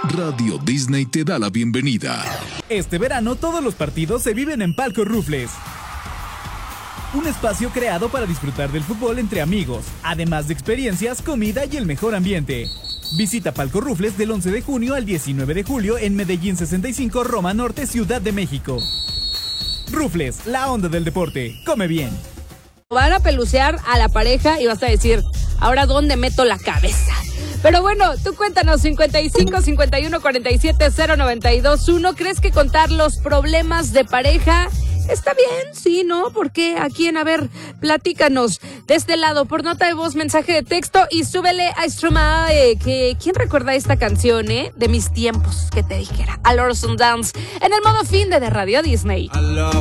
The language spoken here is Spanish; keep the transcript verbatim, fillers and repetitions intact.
Radio Disney te da la bienvenida. Este verano todos los partidos se viven en Palco Rufles. Un espacio creado para disfrutar del fútbol entre amigos, además de experiencias, comida y el mejor ambiente. Visita Palco Rufles del once de junio al diecinueve de julio en Medellín sesenta y cinco, Roma Norte, Ciudad de México. Rufles, la onda del deporte. Come bien. Van a pelucear a la pareja y vas a decir, ¿ahora dónde meto la cabeza? Pero bueno, tú cuéntanos, cincuenta y cinco, cincuenta y uno, cuarenta y siete, cero, noventa y dos, uno. ¿Crees que contar los problemas de pareja está bien? Sí, ¿no? ¿Por qué? ¿A quién? A ver, platícanos. De este lado, por nota de voz, mensaje de texto y súbele a Stromae, que ¿quién recuerda esta canción, eh? De mis tiempos, que te dijera. A Lorson Dance, en el modo fin de, de Radio Disney.